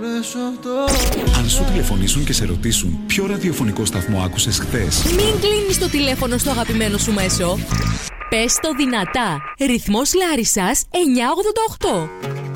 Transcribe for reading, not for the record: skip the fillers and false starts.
Αν σου τηλεφωνήσουν και σε ρωτήσουν ποιο ραδιοφωνικό σταθμό άκουσες χθες, μην κλείνεις το τηλέφωνο στο αγαπημένο σου μέσο. Πες το δυνατά. Ρυθμός Λάρισσας 988.